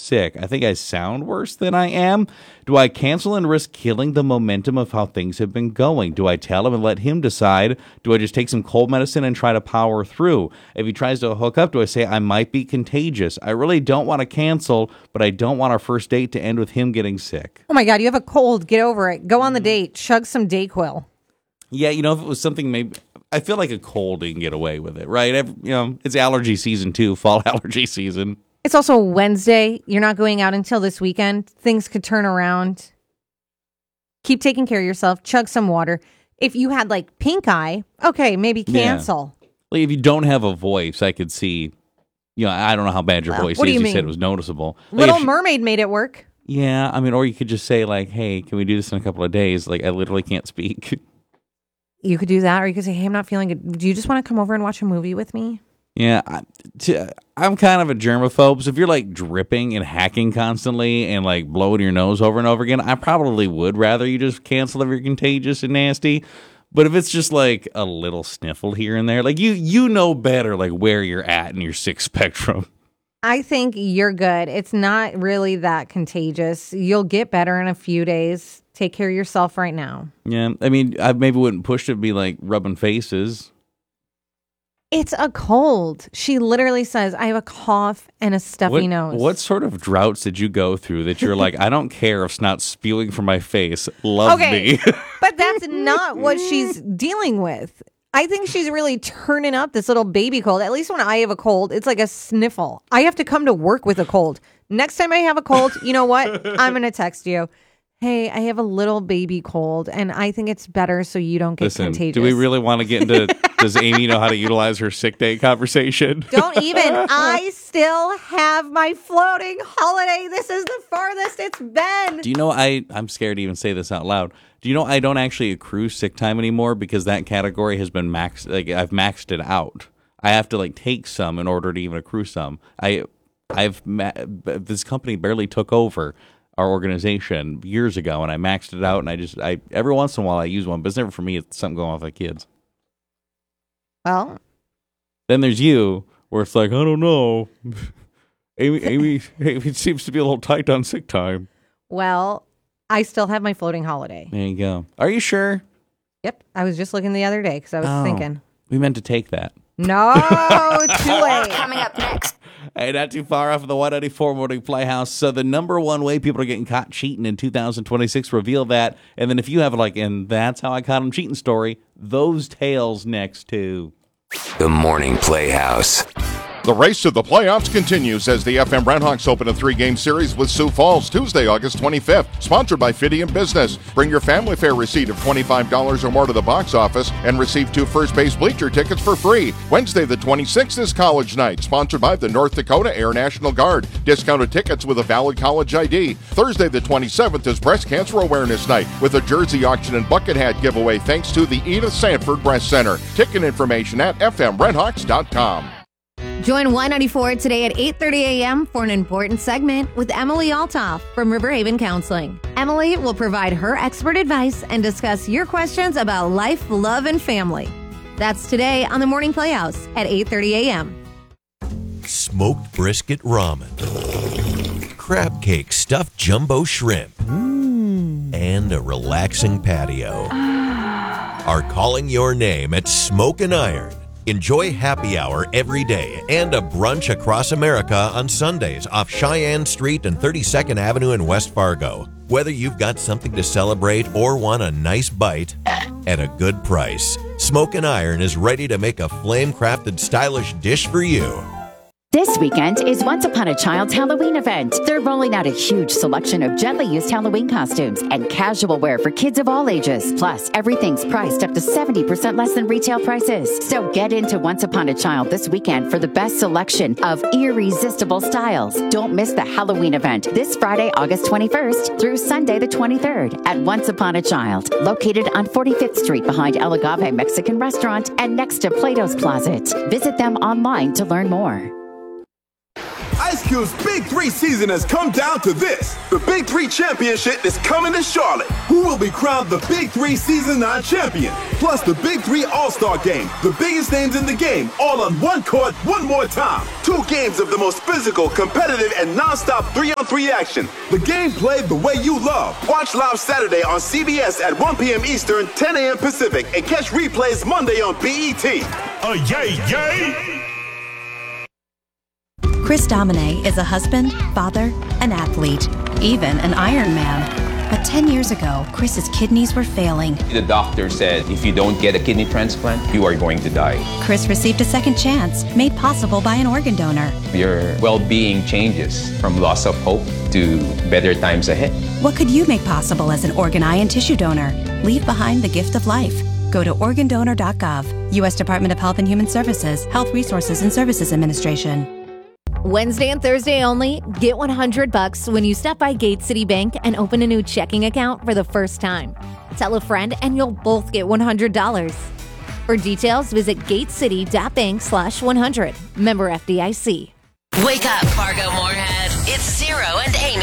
sick. I think I sound worse than I am. Do I cancel and risk killing the momentum of how things have been going? Do I tell him and let him decide? Do I just take some cold medicine and try to power through? If he tries to hook up, do I say I might be contagious? I really don't want to cancel, but I don't want our first date to end with him getting sick. Oh my God, you have a cold. Get over it. Go on the date. Chug some Dayquil. Yeah, if it was something maybe... I feel like a cold, you can get away with it, right? It's allergy season too, fall allergy season. It's also Wednesday. You're not going out until this weekend. Things could turn around. Keep taking care of yourself. Chug some water. If you had like pink eye, okay, maybe cancel. Yeah. Like if you don't have a voice, I could see, I don't know how bad your voice is. You said it was noticeable. Little Mermaid made it work. Yeah, or you could just say like, hey, can we do this in a couple of days? Like I literally can't speak. You could do that, or you could say, hey, I'm not feeling good. Do you just want to come over and watch a movie with me? Yeah, I'm kind of a germaphobe, so if you're like dripping and hacking constantly and like blowing your nose over and over again, I probably would rather you just cancel if you're contagious and nasty. But if it's just like a little sniffle here and there, like you know better like where you're at in your sick spectrum. I think you're good. It's not really that contagious. You'll get better in a few days. Take care of yourself right now. Yeah, I maybe wouldn't push to be like rubbing faces. It's a cold. She literally says, I have a cough and a stuffy nose. What sort of droughts did you go through that you're like, I don't care if snot's spewing from my face. Love me. But that's not what she's dealing with. I think she's really turning up this little baby cold. At least when I have a cold, it's like a sniffle. I have to come to work with a cold. Next time I have a cold, you know what? I'm going to text you. Hey, I have a little baby cold, and I think it's better so you don't get contagious. Do we really want to get into, does Amy know how to utilize her sick day conversation? Don't even. I still have my floating holiday. This is the farthest it's been. Do you know, I'm scared to even say this out loud. Do you know I don't actually accrue sick time anymore because that category has been maxed, like I've maxed it out. I have to like take some in order to even accrue some. This company barely took over our organization years ago, and I maxed it out, and I every once in a while I use one, but it's never for me. It's something going on with my kids. Well, then there's you, where it's like, I don't know. Amy seems to be a little tight on sick time. Well, I still have my floating holiday. There you go. Are you sure? Yep. I was just looking the other day because I was thinking. We meant to take that. No, too late. Coming up next. Hey, not too far off of the 194 Morning Playhouse. So the number one way people are getting caught cheating in 2026, reveal that. And then if you have and that's how I caught him cheating story, those tales next too. The Morning Playhouse. The race to the playoffs continues as the FM Redhawks open a 3-game series with Sioux Falls Tuesday, August 25th. Sponsored by Fidium Business. Bring your family fare receipt of $25 or more to the box office and receive 2 first base bleacher tickets for free. Wednesday the 26th is College Night. Sponsored by the North Dakota Air National Guard. Discounted tickets with a valid college ID. Thursday the 27th is Breast Cancer Awareness Night with a jersey auction and bucket hat giveaway thanks to the Edith Sanford Breast Center. Ticket information at fmredhawks.com. Join Y94 today at 8:30 a.m. for an important segment with Emily Altoff from Riverhaven Counseling. Emily will provide her expert advice and discuss your questions about life, love, and family. That's today on the Morning Playhouse at 8:30 a.m. Smoked brisket ramen, crab cake stuffed jumbo shrimp, and a relaxing patio are calling your name at Smoke and Iron. Enjoy happy hour every day and a brunch across America on Sundays off Cheyenne Street and 32nd Avenue in West Fargo. Whether you've got something to celebrate or want a nice bite at a good price, Smoke and Iron is ready to make a flame-crafted stylish dish for you. This weekend is Once Upon a Child's Halloween event. They're rolling out a huge selection of gently used Halloween costumes and casual wear for kids of all ages. Plus, everything's priced up to 70% less than retail prices. So get into Once Upon a Child this weekend for the best selection of irresistible styles. Don't miss the Halloween event this Friday, August 21st through Sunday the 23rd at Once Upon a Child, located on 45th Street behind El Agave Mexican Restaurant and next to Plato's Closet. Visit them online to learn more. Ice Cube BYU's Big 3 season has come down to this. The Big 3 Championship is coming to Charlotte. Who will be crowned the Big 3 Season 9 champion? Plus the Big 3 All-Star Game, the biggest names in the game, all on one court, one more time. 2 games of the most physical, competitive, and non-stop 3-on-3 action. The game played the way you love. Watch live Saturday on CBS at 1 p.m. Eastern, 10 a.m. Pacific, and catch replays Monday on BET. Yay, yay! Chris Domine is a husband, father, an athlete, even an Ironman. But 10 years ago, Chris's kidneys were failing. The doctor said if you don't get a kidney transplant, you are going to die. Chris received a second chance, made possible by an organ donor. Your well-being changes from loss of hope to better times ahead. What could you make possible as an organ, eye, and tissue donor? Leave behind the gift of life. Go to organdonor.gov. U.S. Department of Health and Human Services, Health Resources and Services Administration. Wednesday and Thursday only, get $100 when you stop by Gate City Bank and open a new checking account for the first time. Tell a friend and you'll both get $100. For details, visit gatecity.bank/100. Member FDIC. Wake up, Fargo Moorhead. It's Zero and Amy.